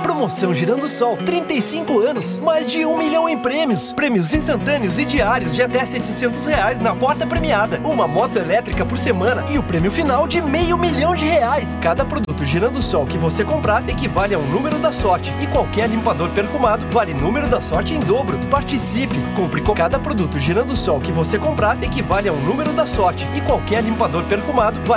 Promoção Girando Sol, 35 anos, mais de 1 milhão em prêmios. Prêmios instantâneos e diários de até R$700 na porta premiada. Uma moto elétrica por semana e o prêmio final de R$500 mil. Cada produto Girando Sol que você comprar equivale a um número da sorte. E qualquer limpador perfumado vale número da sorte em dobro. Participe! Compre com cada produto Girando Sol que você comprar equivale a um número da sorte. E qualquer limpador perfumado vale